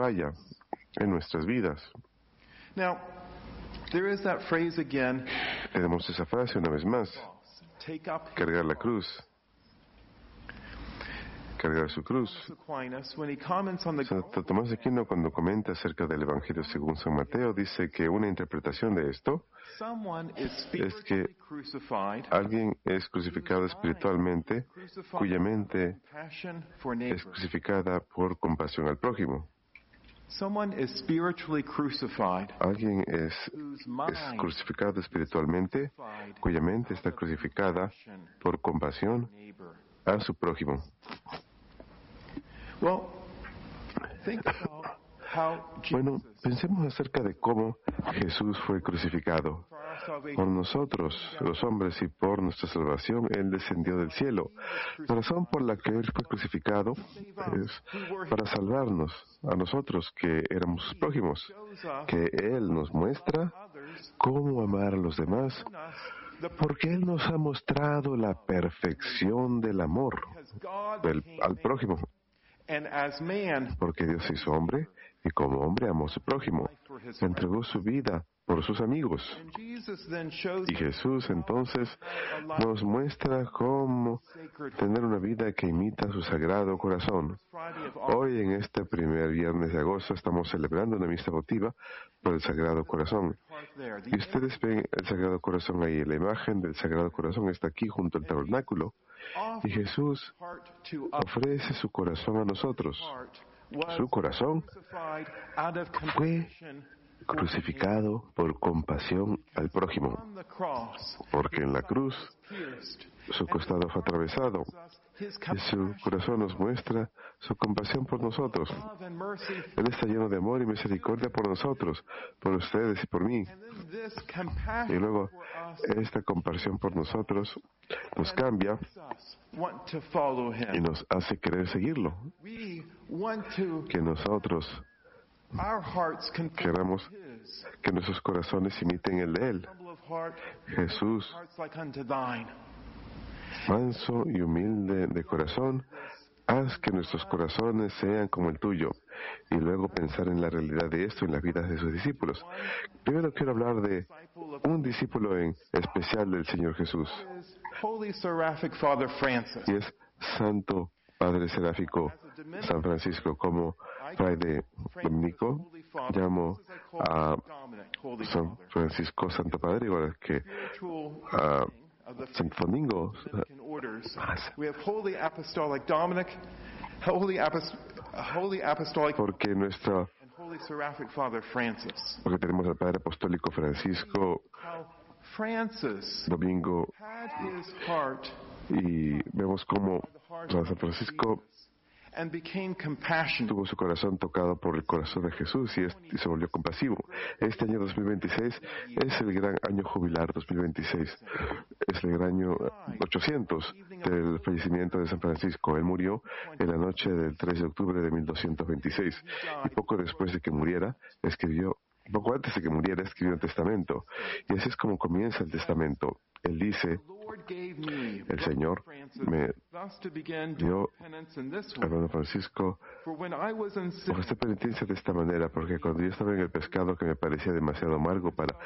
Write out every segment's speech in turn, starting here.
falla en nuestras vidas. Now, there is that phrase again, Tenemos esa frase una vez más: take up cargar la cruz, cargar su cruz. Aquinas, when he comments on the Santo Tomás de Aquino, cuando comenta acerca del Evangelio según San Mateo, dice que una interpretación de esto someone is es que spiritually crucified, alguien es crucificado espiritualmente, cuya mente passion for es neighbor. crucificada por compasión al prójimo. Someone is spiritually crucified, Alguien es whose mind crucificado espiritualmente, cuya mente está crucificada por compasión neighbor. a su prójimo. Well, think about how Bueno, Jesus, pensemos acerca de cómo Jesús fue crucificado. for our Por salvation, nosotros, los hombres, y por nuestra salvación, Él descendió del cielo. La razón por la que Él fue crucificado es para salvarnos, a nosotros que éramos sus prójimos, shows us que Él nos muestra others cómo amar a los demás, in us the porque Él nos ha mostrado la perfección del amor because God al became prójimo, and as man porque Dios se hizo hombre y como hombre amó a su prójimo, for his entregó su vida por sus amigos. and Jesus then shows Y Jesús entonces a life nos muestra cómo sacred tener una vida que imita su sagrado corazón. Friday of all Hoy, en este primer viernes de agosto, estamos celebrando una misa votiva por el Sagrado Corazón. heart there. Y ustedes ven el Sagrado Corazón ahí. La imagen del Sagrado Corazón está aquí junto al tabernáculo. Y Jesús Heart to us. ofrece su corazón a nosotros. Heart was Su corazón crucified out of fue compassion crucificado por compasión al prójimo, on the cross. porque en la cruz Pierced. su costado fue atravesado His y su corazón nos muestra su compasión por nosotros. love and mercy. Él está lleno de amor y misericordia por nosotros, por ustedes y por mí. And then this Y compassion luego for us esta compasión por nosotros nos cambia makes us want to follow y him. nos hace querer seguirlo. We want to Que nosotros our hearts conform queramos to his. que nuestros corazones imiten el de Él. Humble of heart, Jesús, hearts like unto thine. manso y humilde de corazón, haz que nuestros corazones sean como el tuyo. Y luego pensar en la realidad de esto en las vidas de sus discípulos. Primero quiero hablar de Disciple of un discípulo en especial del Señor Jesús, his, Holy Seraphic Father Francis. y es Santo Padre Seráfico San Francisco. Como fray de Dominico, llamo a Dominic, Holy San Father. Francisco Santo Padre, igual que Spiritual a being of the San Domingo. Dominican orders. We have Holy Apostolic Dominic, Holy Apostolic Porque and Holy Seraphic Father Francis. porque tenemos al Padre Apostólico Francisco How Francis Domingo, had his heart y vemos cómo the heart San of Francisco Jesus and became compassionate. tuvo su corazón tocado por el corazón de Jesús y se volvió compasivo. Este año 2026 es el gran año jubilar 2026. Es el gran año 800 del fallecimiento de San Francisco. Él murió en la noche del 3 de octubre de 1226. Y poco después de que muriera, poco antes de que muriera, escribió un testamento. Y así es como comienza el testamento. Él dice: Lord gave me, el Señor Francis, me thus to begin dio, penance in this way. hermano Francisco, For when I was in sin, ofrecer penitencia de esta manera, porque cuando yo estaba en el pescado que me parecía demasiado amargo para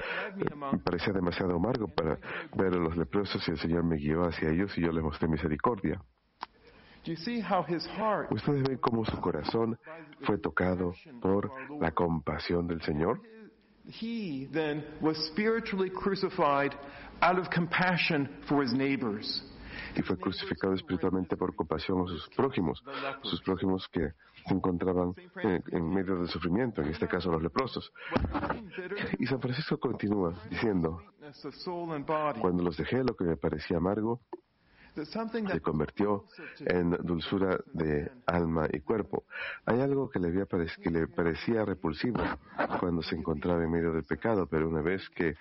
ver a los leprosos, y el Señor me guió hacia ellos y yo les mostré misericordia. do you see how his heart, Ustedes ven cómo su corazón fue tocado por la compasión del Señor. he then was spiritually crucified out of compassion for his neighbors. Y fue crucificado espiritualmente por compasión a sus prójimos que se encontraban en medio del sufrimiento, en este caso los leprosos. Y San Francisco continúa diciendo: Sweetness of soul and body, cuando los dejé, lo que me parecía amargo that something se that convirtió en dulzura de alma y cuerpo. Hay algo que le parecía repulsivo cuando se encontraba en medio del pecado, pero una vez que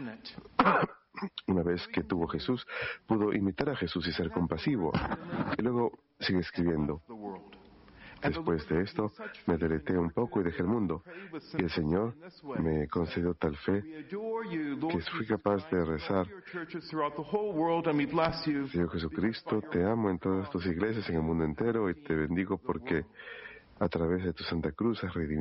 tuvo Jesús, pudo imitar a Jesús y ser compasivo. Y luego sigue escribiendo: the world. después de esto, me deleté un poco y dejé el mundo. Y el Señor me concedió tal fe We adore you, Lord que fui capaz de rezar: your churches throughout the whole world, and we bless you. Señor Jesucristo, te amo en todas tus iglesias en el mundo entero y te bendigo porque a través de tu Santa Cruz has redimido